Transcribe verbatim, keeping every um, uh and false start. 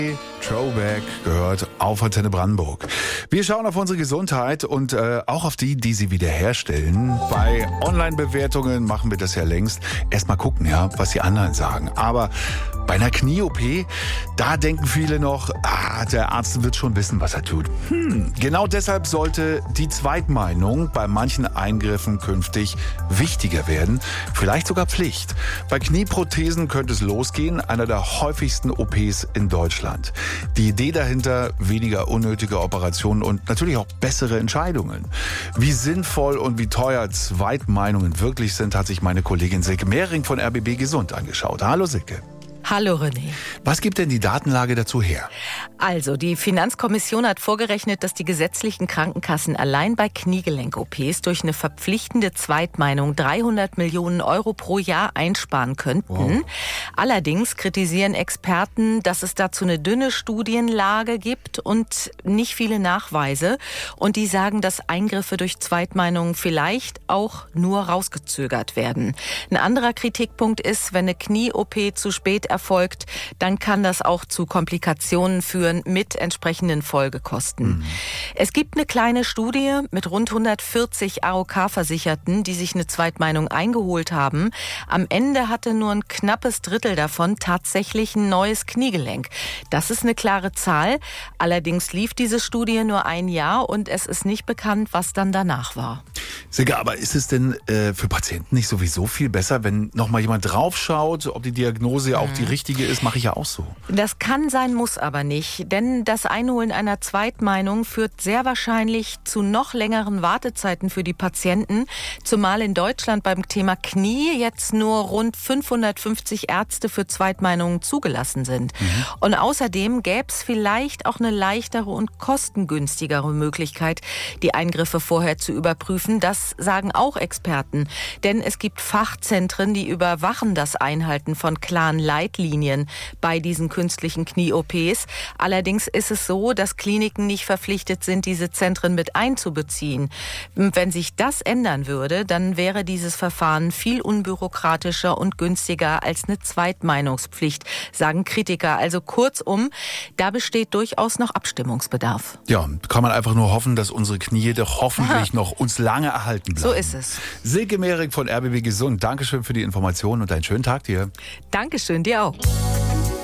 Throwback gehört auf Antenne Brandenburg. Wir schauen auf unsere Gesundheit und äh, auch auf die, die sie wiederherstellen. Bei Online-Bewertungen machen wir das ja längst. Erstmal gucken, ja, was die anderen sagen. Aber bei einer Knie-O P, da denken viele noch, ah, der Arzt wird schon wissen, was er tut. Hm, genau deshalb sollte die Zweitmeinung bei manchen Eingriffen künftig wichtiger werden. Vielleicht sogar Pflicht. Bei Knieprothesen könnte es losgehen, einer der häufigsten O Ps in Deutschland. Die Idee dahinter, weniger unnötige Operationen und natürlich auch bessere Entscheidungen. Wie sinnvoll und wie teuer Zweitmeinungen wirklich sind, hat sich meine Kollegin Silke Mehring von R B B Gesund angeschaut. Hallo Silke. Hallo René. Was gibt denn die Datenlage dazu her? Also, die Finanzkommission hat vorgerechnet, dass die gesetzlichen Krankenkassen allein bei Kniegelenk-O Ps durch eine verpflichtende Zweitmeinung dreihundert Millionen Euro pro Jahr einsparen könnten. Wow. Allerdings kritisieren Experten, dass es dazu eine dünne Studienlage gibt und nicht viele Nachweise. Und die sagen, dass Eingriffe durch Zweitmeinungen vielleicht auch nur rausgezögert werden. Ein anderer Kritikpunkt ist, wenn eine Knie-O P zu spät erfolgt, dann kann das auch zu Komplikationen führen mit entsprechenden Folgekosten. Mhm. Es gibt eine kleine Studie mit rund hundertvierzig A O K-Versicherten, die sich eine Zweitmeinung eingeholt haben. Am Ende hatte nur ein knappes Drittel davon tatsächlich ein neues Kniegelenk. Das ist eine klare Zahl. Allerdings lief diese Studie nur ein Jahr und es ist nicht bekannt, was dann danach war. Silke, aber ist es denn äh, für Patienten nicht sowieso viel besser, wenn nochmal jemand draufschaut, ob die Diagnose auch die richtige ist? Mache ich ja auch so. Das kann sein, muss aber nicht. Denn das Einholen einer Zweitmeinung führt sehr wahrscheinlich zu noch längeren Wartezeiten für die Patienten. Zumal in Deutschland beim Thema Knie jetzt nur rund fünfhundertfünfzig Ärzte für Zweitmeinungen zugelassen sind. Mhm. Und außerdem gäbe es vielleicht auch eine leichtere und kostengünstigere Möglichkeit, die Eingriffe vorher zu überprüfen. Das sagen auch Experten. Denn es gibt Fachzentren, die überwachen das Einhalten von klaren Leitlinien bei diesen künstlichen Knie-O Ps. Allerdings ist es so, dass Kliniken nicht verpflichtet sind, diese Zentren mit einzubeziehen. Wenn sich das ändern würde, dann wäre dieses Verfahren viel unbürokratischer und günstiger als eine Zweitmeinungspflicht, sagen Kritiker. Also kurzum, da besteht durchaus noch Abstimmungsbedarf. Ja, kann man einfach nur hoffen, dass unsere Knie doch hoffentlich Aha. noch uns lange erhalten bleiben. So ist es. Silke Mehring von R B B Gesund, Dankeschön für die Informationen und einen schönen Tag dir. Dankeschön, dir auch.